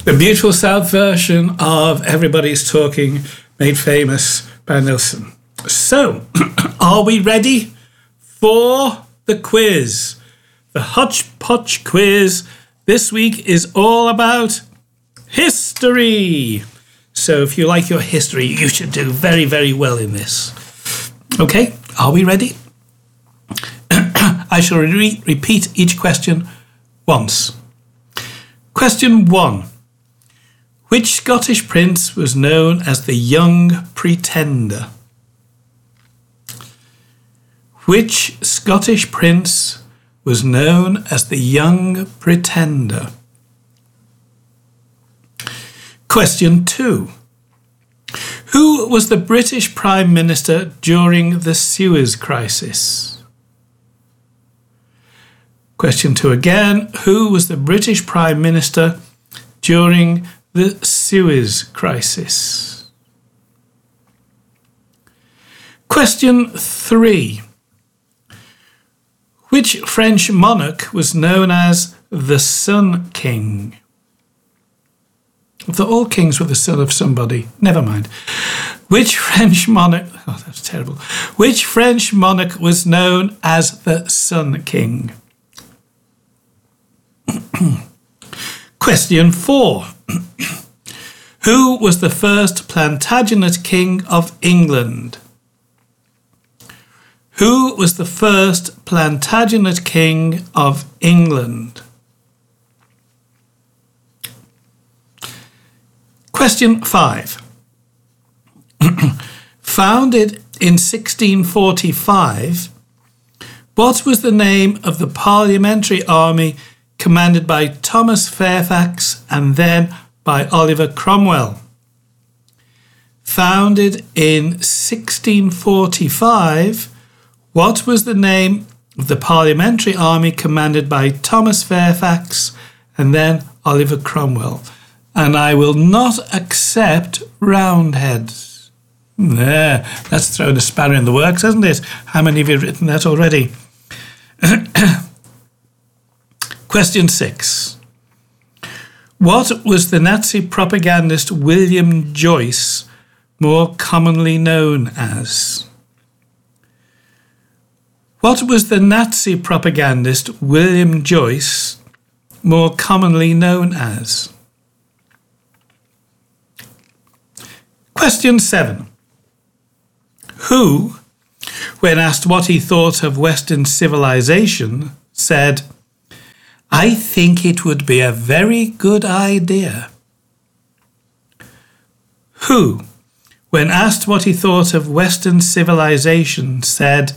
The beautiful South version of Everybody's Talking, made famous by Nilsson. So, are we ready for the quiz? The Hodgepodge quiz this week is all about history. So if you like your history, you should do very, very well in this. Okay, are we ready? I shall repeat each question once. Question 1. Which Scottish prince was known as the Young Pretender? Which Scottish prince was known as the Young Pretender? Question 2. Who was the British Prime Minister during the Suez Crisis? Question 2 again. Who was the British Prime Minister during the Suez Crisis? Question 3. Which French monarch was known as the Sun King? All kings were the son of somebody. Never mind. Which French monarch... Oh, that's terrible. Which French monarch was known as the Sun King? Question 4. Who was the first Plantagenet king of England? Who was the first Plantagenet king of England? Question 5. Founded in 1645, what was the name of the parliamentary army commanded by Thomas Fairfax and then by Oliver Cromwell? Founded in 1645, what was the name of the parliamentary army commanded by Thomas Fairfax and then Oliver Cromwell? And I will not accept Roundheads. There, that's thrown a spanner in the works, hasn't it? How many of you have written that already? Question 6. What was the Nazi propagandist William Joyce more commonly known as? What was the Nazi propagandist William Joyce more commonly known as? Question 7. Who, when asked what he thought of Western civilization, said, "I think it would be a very good idea"? Who, when asked what he thought of Western civilization, said,